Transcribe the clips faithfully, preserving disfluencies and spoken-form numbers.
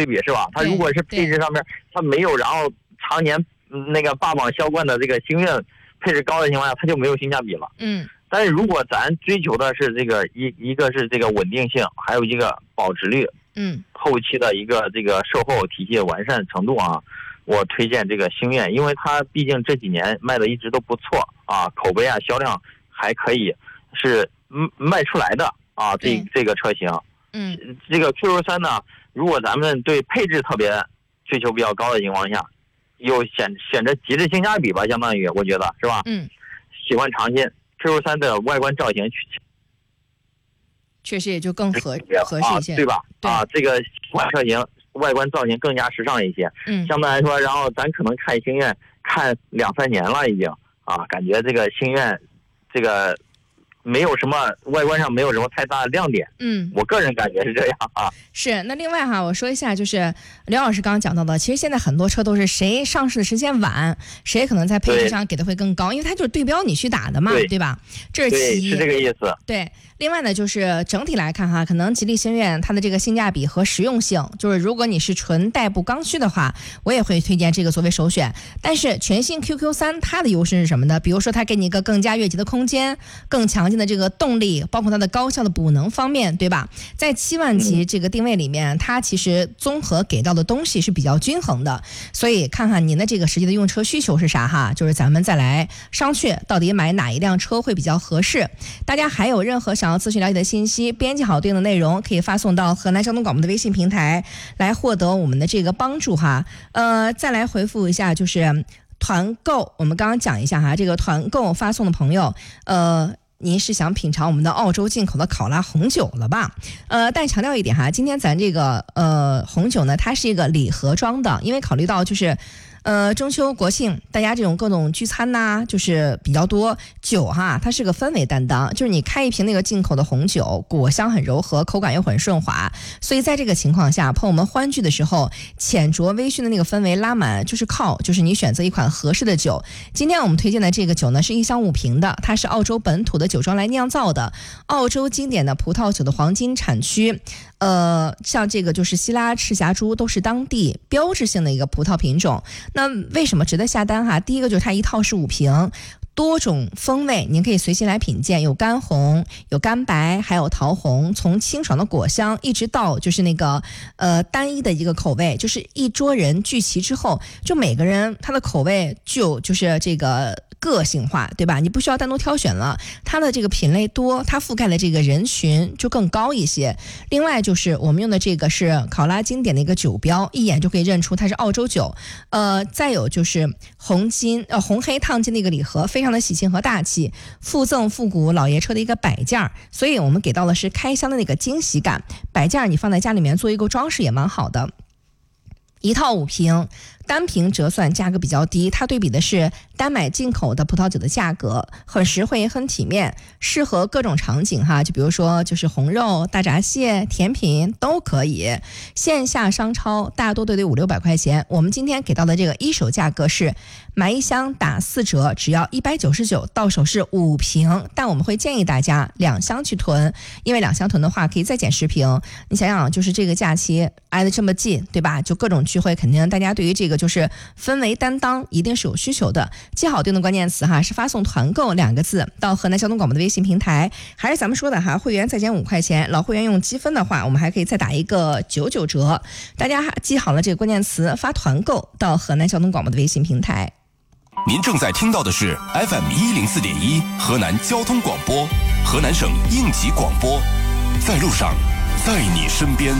对比是吧？它如果是配置上面它没有，然后常年那个霸榜销冠的这个星越配置高的情况下，它就没有性价比了。 嗯。 但是如果咱追求的是这个一一个是这个稳定性，还有一个保值率， 嗯， 后期的一个这个售后体系完善程度啊，我推荐这个星越，因为它毕竟这几年卖的一直都不错啊，口碑啊销量还可以，是卖出来的啊，这这个车型。 嗯， 这个 Q Q 三 呢，如果咱们对配置特别追求比较高的情况下，又选选择极致性价比吧，相当于我觉得是吧？ 嗯， 喜欢尝新。Q Q 三 的外观造型确实也就更合合适一些， 啊、对吧？ 对啊，这个外车型外观造型更加时尚一些。 嗯， 相对来说，然后咱可能看星越看两三年了已经啊，感觉这个星越这个没有什么外观上没有什么太大的亮点。 嗯， 我个人感觉是这样啊。 是，那另外哈，我说一下，就是刘老师刚刚讲到的，其实现在很多车都是谁上市的时间晚，谁可能在配置上给的会更高，因为它就是对标你去打的嘛， 对, 对吧？这是其一， 是这个意思。 对。另外呢，就是整体来看哈，可能吉利星越它的这个性价比和实用性，就是如果你是纯代步刚需的话，我也会推荐这个作为首选。但是全新 Q Q 三 它的优势是什么呢？比如说它给你一个更加越级的空间，更强劲的这个动力，包括它的高效的补能方面，对吧？在七万级这个定位里面，它其实综合给到的东西是比较均衡的。所以看看您的这个实际的用车需求是啥哈，就是咱们再来商榷到底买哪一辆车会比较合适。大家还有任何想要咨询了解的信息，编辑好对应的内容，可以发送到河南交通广播的微信平台来获得我们的这个帮助哈。呃，再来回复一下，就是团购，我们刚刚讲一下哈，这个团购发送的朋友，呃。您是想品尝我们的澳洲进口的考拉红酒了吧？呃，但强调一点哈，今天咱这个呃红酒呢，它是一个礼盒装的，因为考虑到就是呃中秋国庆大家这种各种聚餐呐、啊，就是比较多酒哈，它是个氛围担当，就是你开一瓶那个进口的红酒，果香很柔和，口感又很顺滑，所以在这个情况下，朋友们欢聚的时候，浅酌微醺的那个氛围拉满，就是靠就是你选择一款合适的酒。今天我们推荐的这个酒呢，是一箱五瓶的，它是澳洲本土的酒庄来酿造的，澳洲经典的葡萄酒的黄金产区。呃，像这个就是希拉赤霞珠都是当地标志性的一个葡萄品种。那为什么值得下单哈？第一个就是它一套是五瓶，多种风味您可以随心来品鉴，有干红，有干白，还有桃红，从清爽的果香一直到就是那个呃单一的一个口味，就是一桌人聚齐之后，就每个人他的口味就就是这个个性化，对吧？你不需要单独挑选了，它的这个品类多，它覆盖的这个人群就更高一些。另外就是我们用的这个是考拉经典的一个酒标，一眼就可以认出它是澳洲酒。呃，再有就是红金呃红黑烫金的一个礼盒，非常的喜庆和大气，附赠复古老爷车的一个摆件，所以我们给到的是开箱的那个惊喜感。摆件你放在家里面做一个装饰也蛮好的。一套五瓶，单瓶折算价格比较低，它对比的是单买进口的葡萄酒的价格，很实惠很体面，适合各种场景哈，就比如说就是红肉、大闸蟹、甜品都可以。线下商超大多都得五六百块钱，我们今天给到的这个一手价格是买一箱打四折，只要一百九十九，到手是五瓶，但我们会建议大家两箱去囤，因为两箱囤的话可以再减十瓶。你想想，就是这个假期挨得这么近，对吧？就各种聚会，肯定大家对于这个就是氛围担当一定是有需求的。记好对应的关键词哈，是发送团购两个字到河南交通广播的微信平台，还是咱们说的哈，会员再减五块钱，老会员用积分的话，我们还可以再打一个九九折。大家记好了这个关键词，发团购到河南交通广播的微信平台。 您正在听到的是 F M 一零四点一河南交通广播，河南省应急广播，在路上，在你身边。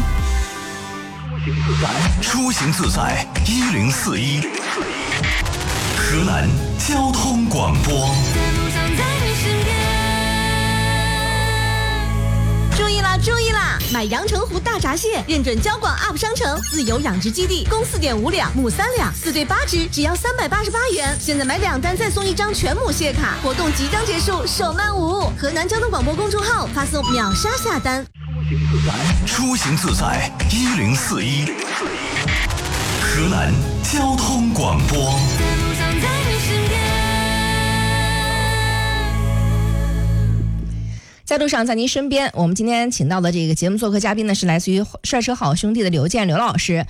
出行自在一零四一，河南交通广播。 注意啦，注意啦！买阳澄湖大闸蟹，认准交广 U P 商城自由养殖基地，公四点五两，母三两，四对八只，只要三百八十八元。现在买两单再送一张全母蟹卡，活动即将结束，手慢无。河南交通广播公众号发送秒杀下单。 出行自在一零四一，河南交通广播。 在路上，在您身边。我们今天请到的这个节目做客嘉宾呢，是来自于帅车好兄弟的刘健刘老师。